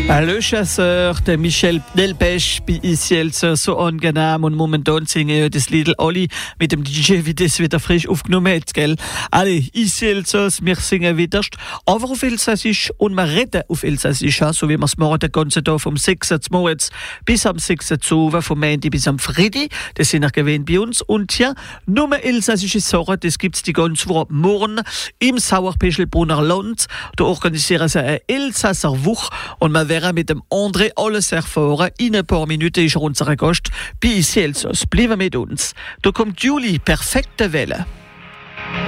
Le chasseur, der Michel Delpech, ici so angenehm und momentan singe das Lidl Olli mit dem DJ, wie das wieder frisch aufgenommen hat, gell? Alle, ici wir singen wieder, aber auf Elsassisch und wir reden auf Elsassisch, so wie wir es machen, den ganzen Tag vom 6. März bis am 6. Oktober, vom Montag bis am Freitag, das sind noch gewähnt bei uns. Und ja, nur elsassische Sachen, das gibt's die ganze Woche morgen im Sauerpeschelbrunner Land. Da organisieren sie eine Elsasser Woche und wir werden mit dem André alles erfahren. In ein paar Minuten ist er unser Gast bei Ici Elsass. Bleiben mit uns. Da kommt Julie, perfekte Welle.